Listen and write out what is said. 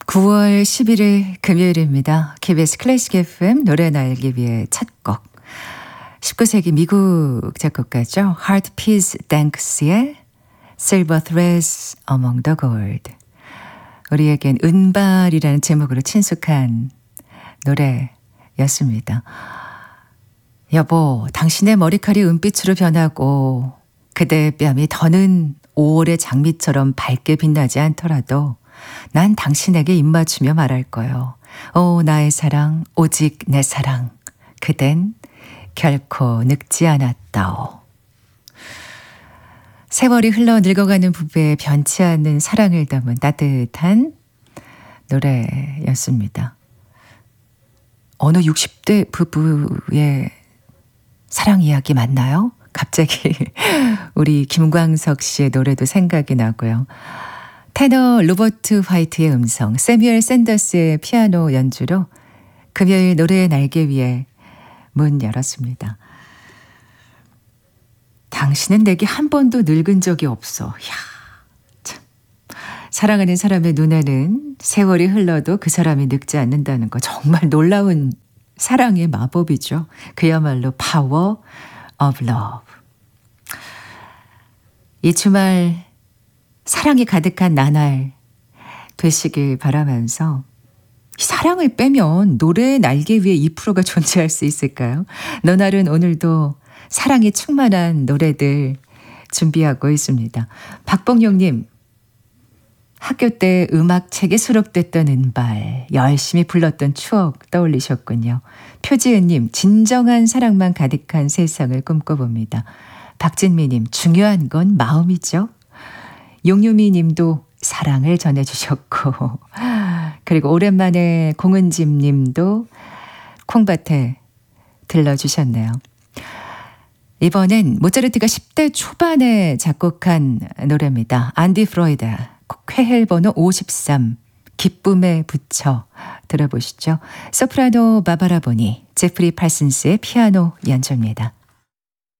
9월 11일 금요일입니다. KBS 클래식 FM 노래나 알기 위해 첫 곡. 19세기 미국 작곡가죠. Heart Peace Danks의 Silver Threads Among the Gold. 우리에겐 은발이라는 제목으로 친숙한 노래였습니다. 여보, 당신의 머리칼이 은빛으로 변하고 그대의 뺨이 더는 5월의 장미처럼 밝게 빛나지 않더라도 난 당신에게 입맞추며 말할 거요. 오, 나의 사랑, 오직 내 사랑. 그댄 결코 늙지 않았다오. 세월이 흘러 늙어가는 부부의 변치 않는 사랑을 담은 따뜻한 노래였습니다. 어느 60대 부부의 사랑 이야기 맞나요? 갑자기 우리 김광석 씨의 노래도 생각이 나고요. 테너 로버트 화이트의 음성, 세뮤얼 샌더스의 피아노 연주로 금요일 노래의 날개 위에 문 열었습니다. 당신은 내게 한 번도 늙은 적이 없어. 이야, 참. 사랑하는 사람의 눈에는 세월이 흘러도 그 사람이 늙지 않는다는 거 정말 놀라운 사랑의 마법이죠. 그야말로 파워 오브 러브. 이 주말 사랑이 가득한 나날 되시길 바라면서 이 사랑을 빼면 노래의 날개 위에 2%가 존재할 수 있을까요? 너날은 오늘도 사랑이 충만한 노래들 준비하고 있습니다. 박봉용님, 학교 때 음악책에 수록됐던 은발, 열심히 불렀던 추억 떠올리셨군요. 표지은님, 진정한 사랑만 가득한 세상을 꿈꿔봅니다. 박진미님, 중요한 건 마음이죠. 용유미 님도 사랑을 전해주셨고, 그리고 오랜만에 공은집 님도 콩밭에 들러주셨네요. 이번엔 모차르트가 10대 초반에 작곡한 노래입니다. 안디 프로이드, 쾌헬 번호 53, 기쁨에 붙여 들어보시죠. 소프라노 바바라 보니, 제프리 팔슨스의 피아노 연주입니다.